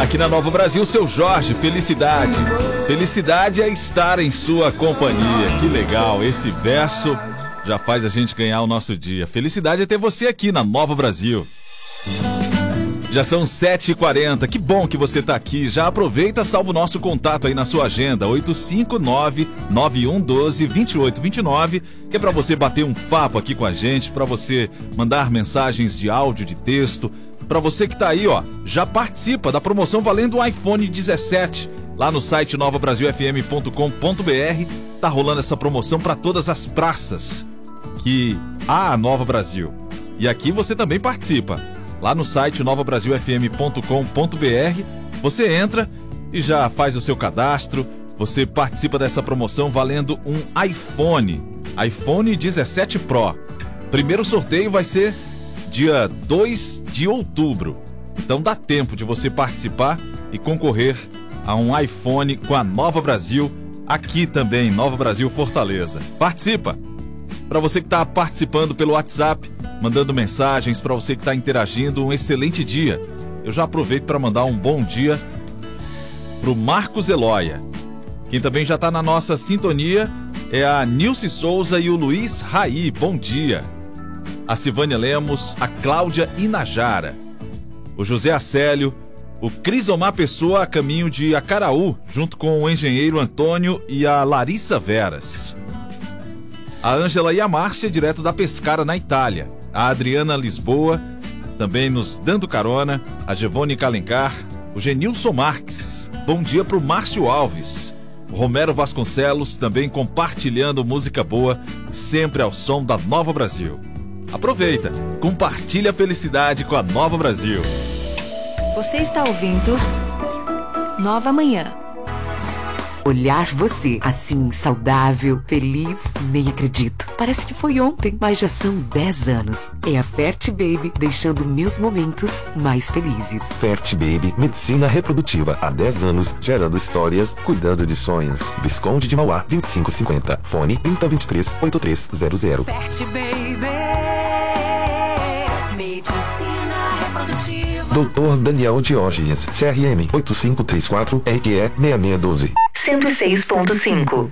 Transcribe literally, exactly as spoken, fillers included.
Aqui na Nova Brasil, seu Jorge, felicidade. Felicidade é estar em sua companhia. Que legal, esse verso já faz a gente ganhar o nosso dia. Felicidade é ter você aqui na Nova Brasil. Já são sete e quarenta, que bom que você está aqui. Já aproveita, salva o nosso contato aí na sua agenda, oito cinco nove, nove um um dois, dois oito dois nove, que é para você bater um papo aqui com a gente, para você mandar mensagens de áudio, de texto. Para você que está aí, ó, já participa da promoção valendo um iPhone dezessete. Lá no site nova brasil f m ponto com ponto b r tá rolando essa promoção para todas as praças que há a Nova Brasil. E aqui você também participa. Lá no site nova brasil f m ponto com ponto b r, você entra e já faz o seu cadastro. Você participa dessa promoção valendo um iPhone, iPhone dezessete Pro. Primeiro sorteio vai ser dia dois de outubro. Então dá tempo de você participar e concorrer a um iPhone com a Nova Brasil, aqui também, Nova Brasil Fortaleza. Participa! Para você que está participando pelo WhatsApp, mandando mensagens, para você que está interagindo, um excelente dia. Eu já aproveito para mandar um bom dia para o Marcos Eloia. Quem também já está na nossa sintonia é a Nilce Souza e o Luiz Raí. Bom dia. A Silvânia Lemos, a Cláudia Inajara, o José Acélio, o Crisomar Pessoa a caminho de Acaraú, junto com o engenheiro Antônio e a Larissa Veras. A Ângela e a Márcia, direto da Pescara, na Itália. A Adriana Lisboa, também nos dando carona. A Gevone Calencar. O Genilson Marques. Bom dia para o Márcio Alves. O Romero Vasconcelos, também compartilhando música boa, sempre ao som da Nova Brasil. Aproveita, compartilha a felicidade com a Nova Brasil. Você está ouvindo Nova Manhã. Olhar você, assim, saudável, feliz, nem acredito. Parece que foi ontem, mas já são dez anos. É a Ferti Baby, deixando meus momentos mais felizes. Ferti Baby, medicina reprodutiva há dez anos, gerando histórias, cuidando de sonhos. Visconde de Mauá, vinte e cinco cinquenta. Fone trinta, vinte e três, oitenta e três zero zero. Ferti Baby, medicina reprodutiva. doutor Daniel Diógenes, C R M oito cinco três quatro, R Q E seis seis um dois. cento e seis ponto cinco.